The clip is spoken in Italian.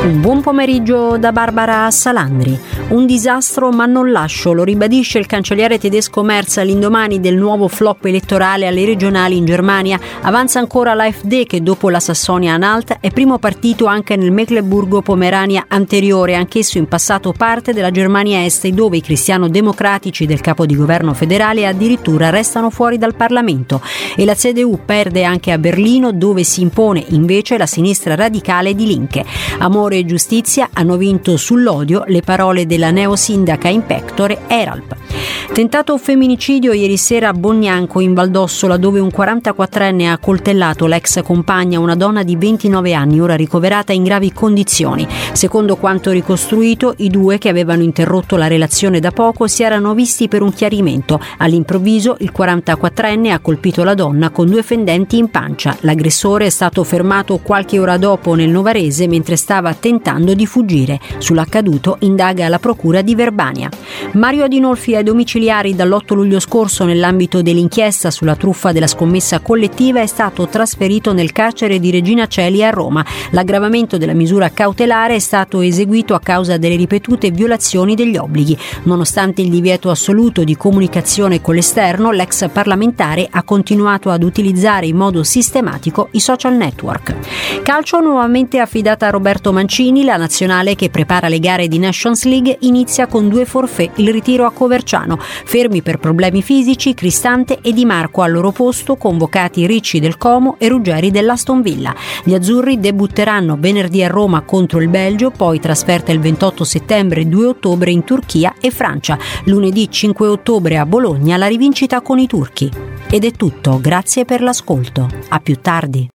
Un buon pomeriggio da Barbara Salandri. Un disastro ma non lascio, lo ribadisce il cancelliere tedesco Merz all'indomani del nuovo flop elettorale alle regionali in Germania. Avanza ancora l'AfD che dopo la Sassonia-Anhalt è primo partito anche nel Mecklenburgo-Pomerania anteriore, anch'esso in passato parte della Germania Est, dove i cristiano-democratici del capo di governo federale addirittura restano fuori dal Parlamento. E la CDU perde anche a Berlino, dove si impone invece la sinistra radicale di Linke. Amore e giustizia hanno vinto sull'odio, le parole della neosindaca in pectore Eralp. Tentato femminicidio ieri sera a Bognanco in Valdossola, dove un 44enne ha accoltellato l'ex compagna, una donna di 29 anni, ora ricoverata in gravi condizioni. Secondo quanto ricostruito, i due, che avevano interrotto la relazione da poco, si erano visti per un chiarimento. All'improvviso il 44enne ha colpito la donna con 2 fendenti in pancia. L'aggressore è stato fermato qualche ora dopo nel Novarese mentre stava tentando di fuggire. Sull'accaduto indaga la procura di Verbania. Mario Adinolfi ai domiciliari dall'8 luglio scorso nell'ambito dell'inchiesta sulla truffa della scommessa collettiva è stato trasferito nel carcere di Regina Coeli a Roma. L'aggravamento della misura cautelare è stato eseguito a causa delle ripetute violazioni degli obblighi. Nonostante il divieto assoluto di comunicazione con l'esterno, l'ex parlamentare ha continuato ad utilizzare in modo sistematico i social network. Calcio nuovamente affidata a Roberto Mancini, la nazionale che prepara le gare di Nations League inizia con 2 forfait, il ritiro a Coverciano. Fermi per problemi fisici Cristante e Di Marco, al loro posto convocati Ricci del Como e Ruggeri dell'Aston Villa. Gli azzurri debutteranno venerdì a Roma contro il Belgio, poi trasferta il 28 settembre e 2 ottobre in Turchia e Francia. Lunedì 5 ottobre a Bologna la rivincita con i turchi. Ed è tutto, grazie per l'ascolto. A più tardi.